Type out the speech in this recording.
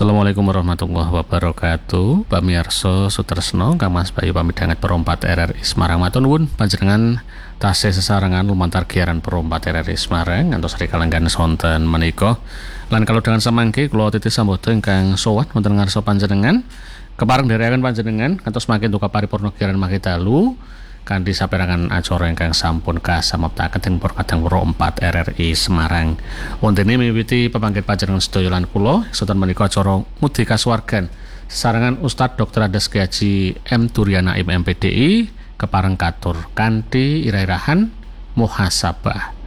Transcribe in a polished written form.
Assalamualaikum warahmatullahi wabarakatuh. Pamirsa Sutresno Kang Mas Bayu pamidanget perompat RRI Semarang matur nuwun panjenengan tasih sesarengan lumantar giaran perompat RRI Semarang ngantos rikalenggan sonten menika. Lan kalau dengan samangke kula titih sambodo ingkang sowat wonten ngarsa panjenengan kepareng dherekaken panjenengan ngantos makin duka paripurna giaran mangke dalu kanthi saperangan acara ingkang sampun kasamaptaken ing perkadang perompat RRI Semarang. Wontene miwiti pepangget panjenengan sedaya lan kula sonten menika acara Mudi Kasuwargan sarangan Ustadz Dr. Andes Kyai Haji M. Duryana MPDI kepareng katur kanthi irah-irahan muhasabah.